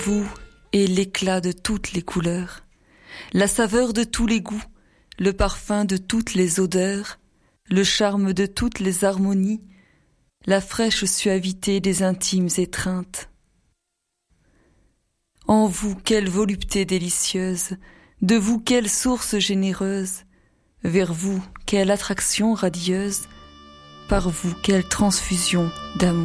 Vous et l'éclat de toutes les couleurs, la saveur de tous les goûts, le parfum de toutes les odeurs, le charme de toutes les harmonies, la fraîche suavité des intimes étreintes. En vous, quelle volupté délicieuse, de vous, quelle source généreuse, vers vous, quelle attraction radieuse, par vous, quelle transfusion d'amour.